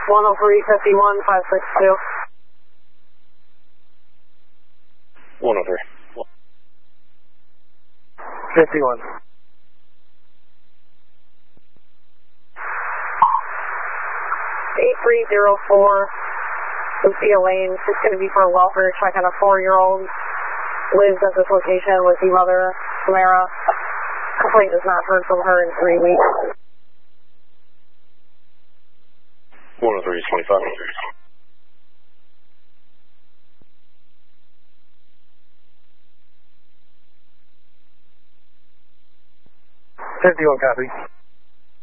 10351 562. 103. 51. 8304 Lucia Lane. It's going to be for a welfare check on a 4-year-old. Lives at this location with the mother, Samara. Complaint has not heard from her in 3 weeks. 103 25. 51 copy.